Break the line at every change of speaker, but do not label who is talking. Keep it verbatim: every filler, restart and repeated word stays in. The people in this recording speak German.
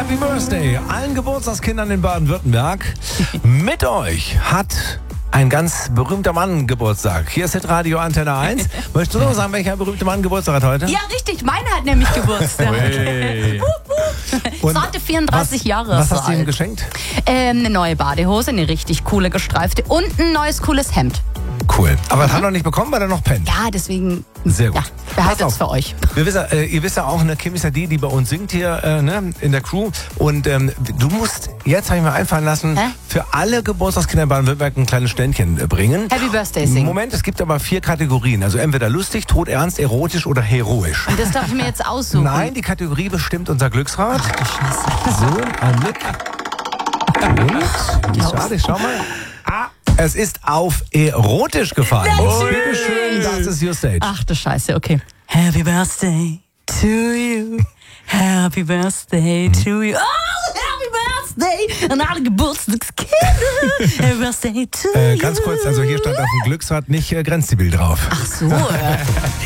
Happy Birthday allen Geburtstagskindern in Baden-Württemberg. Mit euch hat ein ganz berühmter Mann Geburtstag. Hier ist Hitradio Antenne eins. Möchtest du noch sagen, welcher berühmte Mann Geburtstag hat heute?
Ja, richtig. Meiner hat nämlich Geburtstag. Zarte vierunddreißig
was,
Jahre.
Was
ist
hast du ihm
alt.
geschenkt?
Ähm, eine neue Badehose, eine richtig coole gestreifte und ein neues cooles Hemd.
Cool. Aber das hat er noch nicht bekommen, weil er noch pennt.
Ja, deswegen.
Sehr gut.
Ja, behaltet
Pass
es für euch.
Wir wissen, äh, ihr wisst ja auch, ne, Kim ist ja die, die bei uns singt hier äh, ne, in der Crew. Und ähm, du musst, jetzt habe ich mir einfallen lassen,
Hä?
für alle Geburtstagskinder in Baden-Württemberg ein kleines Ständchen äh, bringen.
Happy Birthday singen.
Moment, es gibt aber vier Kategorien. Also entweder lustig, todernst, erotisch oder heroisch.
Und das darf ich mir jetzt aussuchen.
Nein, die Kategorie bestimmt unser Glücksrad.
Ach, du Scheiße.
So, ein Blick. Und, schade, schau mal. Ah, es ist auf erotisch gefallen.
Nein,
Bitte schön, das ist your stage.
Ach du Scheiße, okay. Happy Birthday to you. Happy Birthday to you. Oh, Happy Birthday an alle Geburtstagskinder. Happy Birthday to
Äh,
you.
ganz kurz, also hier stand auf dem Glücksrad nicht äh, Grenzzibil drauf.
Ach so.